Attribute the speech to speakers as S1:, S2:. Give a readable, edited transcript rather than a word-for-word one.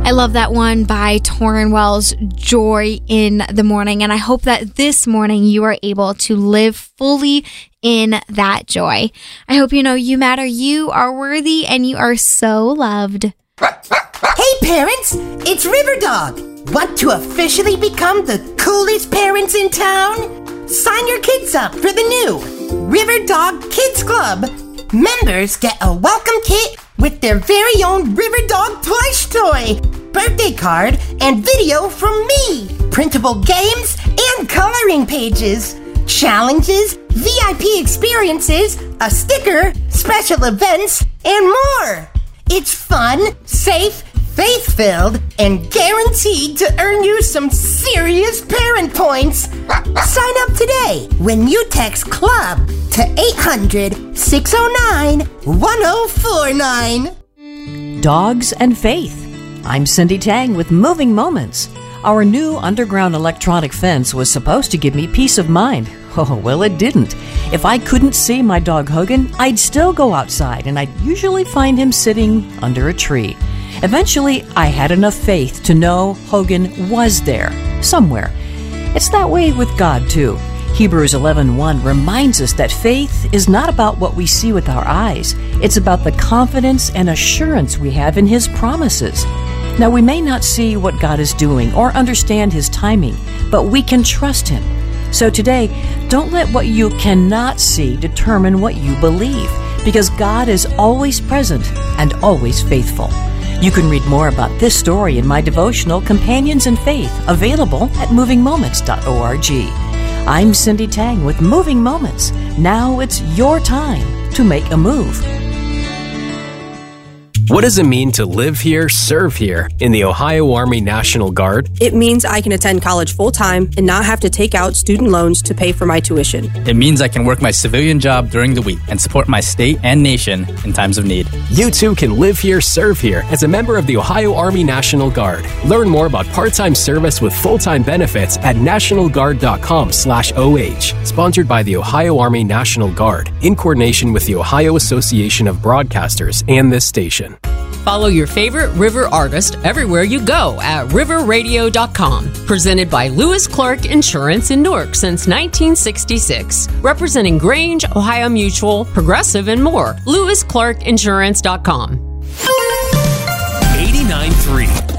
S1: I love that one by Torrin Wells, Joy in the Morning. And I hope that this morning you are able to live fully in that joy. I hope you know you matter, you are worthy, and you are so loved.
S2: Hey parents, it's Riverdog. Want to officially become the coolest parents in town? Sign your kids up for the new Riverdog Kids Club. Members get a welcome kit with their very own Riverdog plush toy, birthday card, and video from me, printable games and coloring pages, challenges, VIP experiences, a sticker, special events, and more. It's fun, safe, faith-filled, and guaranteed to earn you some serious parent points. Sign up today when you text CLUB to 800-609-1049.
S3: Dogs and Faith. I'm Cindy Tang with Moving Moments. Our new underground electronic fence was supposed to give me peace of mind. Oh, well, it didn't. If I couldn't see my dog Hogan, I'd still go outside, and I'd usually find him sitting under a tree. Eventually, I had enough faith to know Hogan was there, somewhere. It's that way with God, too. Hebrews 11:1 reminds us that faith is not about what we see with our eyes. It's about the confidence and assurance we have in His promises. Now, we may not see what God is doing or understand His timing, but we can trust Him. So today, don't let what you cannot see determine what you believe, because God is always present and always faithful. You can read more about this story in my devotional Companions in Faith, available at movingmoments.org. I'm Cindy Tang with Moving Moments. Now it's your time to make a move.
S4: What does it mean to live here, serve here in the Ohio Army National Guard?
S5: It means I can attend college full-time and not have to take out student loans to pay for my tuition.
S6: It means I can work my civilian job during the week and support my state and nation in times of need.
S4: You too can live here, serve here as a member of the Ohio Army National Guard. Learn more about part-time service with full-time benefits at nationalguard.com/OH. Sponsored by the Ohio Army National Guard in coordination with the Ohio Association of Broadcasters and this station.
S7: Follow your favorite River artist everywhere you go at riverradio.com. Presented by Lewis Clark Insurance in Newark since 1966. Representing Grange, Ohio Mutual, Progressive, and more. LewisClarkInsurance.com.
S4: 89.3